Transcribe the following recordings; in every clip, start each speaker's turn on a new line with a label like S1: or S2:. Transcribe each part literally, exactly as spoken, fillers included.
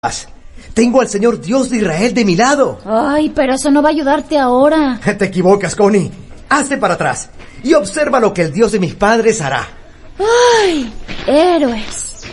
S1: Tengo al Señor Dios de Israel de mi lado.
S2: Ay, pero eso no va a ayudarte ahora.
S1: Te equivocas, Connie. Hazte para atrás y observa lo que el Dios de mis padres hará.
S2: Ay, héroes.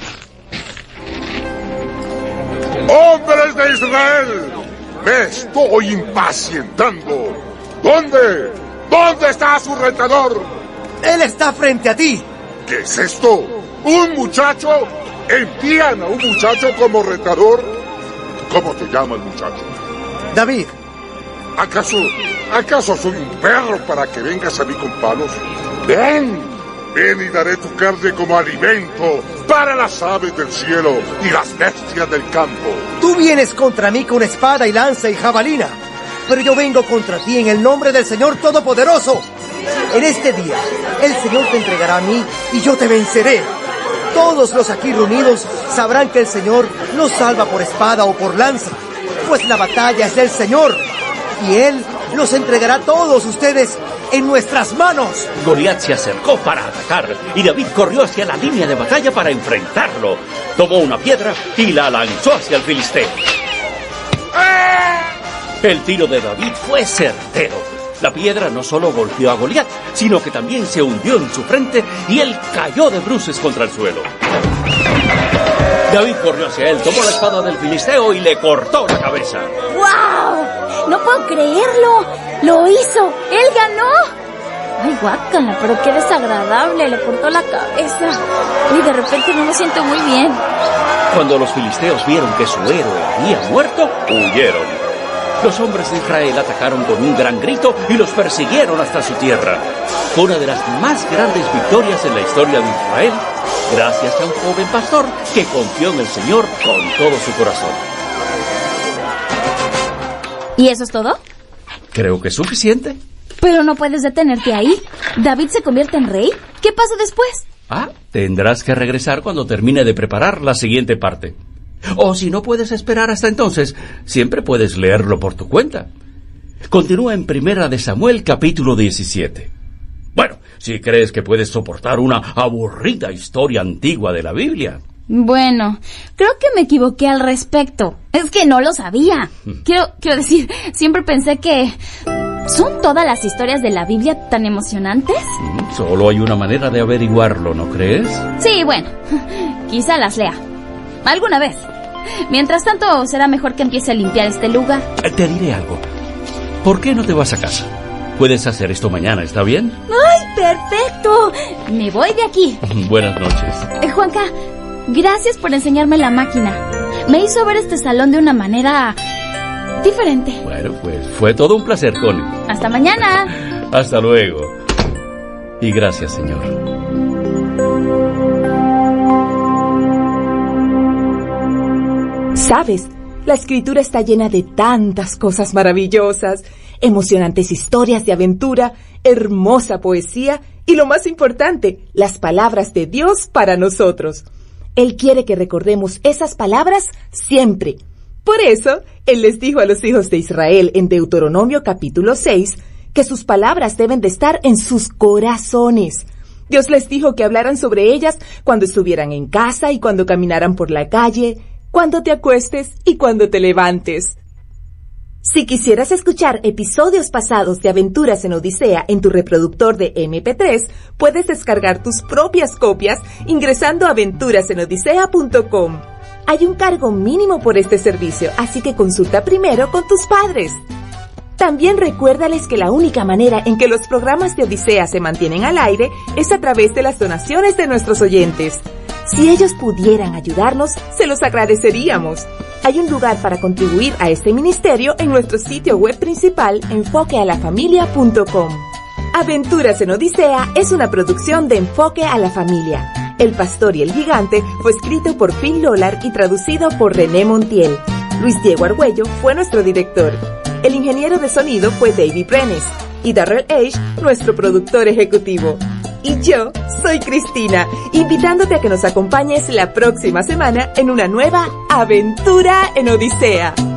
S3: ¡Hombres de Israel! ¡Me estoy impacientando! ¿Dónde? ¿Dónde está su retador?
S1: Él está frente a ti.
S3: ¿Qué es esto? ¿Un muchacho? ¿Envían a un muchacho como retador? ¿Cómo te llama el muchacho?
S1: David.
S3: ¿Acaso, acaso soy un perro para que vengas a mí con palos? ¡Ven! Ven y daré tu carne como alimento para las aves del cielo y las bestias del campo.
S1: Tú vienes contra mí con espada y lanza y jabalina, pero yo vengo contra ti en el nombre del Señor Todopoderoso. En este día, el Señor te entregará a mí y yo te venceré. Todos los aquí reunidos sabrán que el Señor no salva por espada o por lanza, pues la batalla es del Señor, y Él los entregará a todos ustedes en nuestras manos.
S4: Goliat se acercó para atacar, y David corrió hacia la línea de batalla para enfrentarlo. Tomó una piedra y la lanzó hacia el filisteo. El tiro de David fue certero. La piedra no solo golpeó a Goliat, sino que también se hundió en su frente y él cayó de bruces contra el suelo. David corrió hacia él, tomó la espada del filisteo y le cortó la cabeza.
S2: ¡Wow! ¡No puedo creerlo! ¡Lo hizo! ¡Él ganó! ¡Ay, guácala! Pero qué desagradable, le cortó la cabeza. Y de repente no me siento muy bien.
S4: Cuando los filisteos vieron que su héroe había muerto, huyeron. Los hombres de Israel atacaron con un gran grito y los persiguieron hasta su tierra. Fue una de las más grandes victorias en la historia de Israel, gracias a un joven pastor que confió en el Señor con todo su corazón.
S2: ¿Y eso es todo?
S4: Creo que es suficiente.
S2: Pero no puedes detenerte ahí. ¿David se convierte en rey? ¿Qué pasa después?
S4: Ah, tendrás que regresar cuando termine de preparar la siguiente parte. O si no puedes esperar hasta entonces, siempre puedes leerlo por tu cuenta. Continúa en Primera de Samuel, capítulo diecisiete. Bueno, si crees que puedes soportar una aburrida historia antigua de la Biblia.
S2: Bueno, creo que me equivoqué al respecto. Es que no lo sabía. Quiero, quiero decir, siempre pensé que... ¿Son todas las historias de la Biblia tan emocionantes?
S4: Solo hay una manera de averiguarlo, ¿no crees?
S2: Sí, bueno, quizá las lea. Alguna vez. Mientras tanto, será mejor que empiece a limpiar este lugar.
S4: Te diré algo. ¿Por qué no te vas a casa? Puedes hacer esto mañana, ¿está bien?
S2: ¡Ay, perfecto! Me voy de aquí.
S4: Buenas noches.
S2: Eh, Juanca, gracias por enseñarme la máquina. Me hizo ver este salón de una manera... diferente.
S4: Bueno, pues fue todo un placer, Connie.
S2: Hasta mañana.
S4: Hasta luego. Y gracias, Señor.
S5: ¿Sabes? La escritura está llena de tantas cosas maravillosas, emocionantes historias de aventura, hermosa poesía y lo más importante, las palabras de Dios para nosotros. Él quiere que recordemos esas palabras siempre. Por eso, Él les dijo a los hijos de Israel en Deuteronomio capítulo seis que sus palabras deben de estar en sus corazones. Dios les dijo que hablaran sobre ellas cuando estuvieran en casa y cuando caminaran por la calle, cuando te acuestes y cuando te levantes. Si quisieras escuchar episodios pasados de Aventuras en Odisea en tu reproductor de eme pe tres, puedes descargar tus propias copias ingresando a aventuras en odisea punto com. Hay un cargo mínimo por este servicio, así que consulta primero con tus padres. También recuérdales que la única manera en que los programas de Odisea se mantienen al aire es a través de las donaciones de nuestros oyentes. Si ellos pudieran ayudarnos, se los agradeceríamos. Hay un lugar para contribuir a este ministerio en nuestro sitio web principal, enfoque a la familia punto com. Aventuras en Odisea es una producción de Enfoque a la Familia. El Pastor y el Gigante fue escrito por Phil Lollard y traducido por René Montiel. Luis Diego Argüello fue nuestro director. El ingeniero de sonido fue David Brenes y Darrell Age, nuestro productor ejecutivo. Y yo soy Cristina, invitándote a que nos acompañes la próxima semana en una nueva Aventura en Odisea.